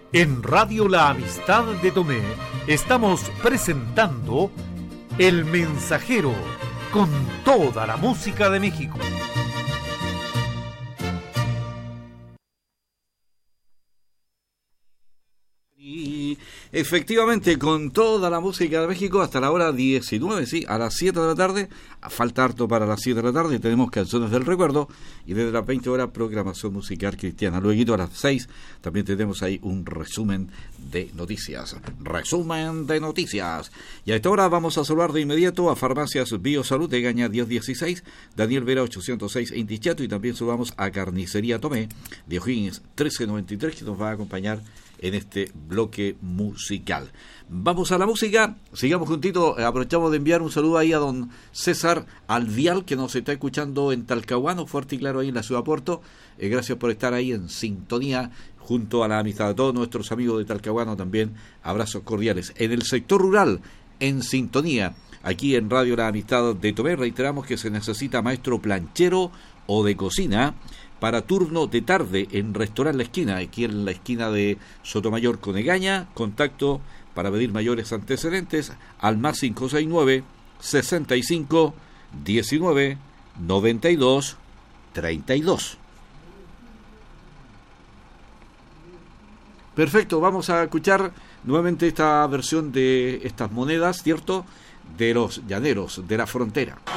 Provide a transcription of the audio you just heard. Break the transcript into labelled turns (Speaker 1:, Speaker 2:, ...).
Speaker 1: En Radio La Amistad de Tomé estamos presentando El Mensajero, con toda la música de México.
Speaker 2: Y efectivamente, con toda la música de México hasta la hora 19, sí, a las 7 de la tarde, falta harto para las 7 de la tarde, tenemos Canciones del Recuerdo, y desde las 20 horas programación musical cristiana. Luego a las 6 también tenemos ahí un resumen de noticias. Y a esta hora vamos a saludar de inmediato a Farmacias Biosalud de Gaña 1016, Daniel Vera 806 en Tichato, y también saludamos a Carnicería Tomé de O'Higgins 1393, que nos va a acompañar en este bloque musical. Vamos a la música, sigamos juntitos. Aprovechamos de enviar un saludo ahí a don César Alvial, que nos está escuchando en Talcahuano, fuerte y claro ahí en la ciudad de Puerto. Gracias por estar ahí en sintonía junto a la amistad de todos nuestros amigos de Talcahuano. También abrazos cordiales. En el sector rural, en sintonía aquí en Radio La Amistad de Tomé, reiteramos que se necesita maestro planchero o de cocina para turno de tarde en Restaurante La Esquina, aquí en la esquina de Sotomayor con Egaña. Contacto para pedir mayores antecedentes al más 569 65 19 92 32. Perfecto, vamos a escuchar nuevamente esta versión de estas monedas, ¿cierto?, de los llaneros de la frontera.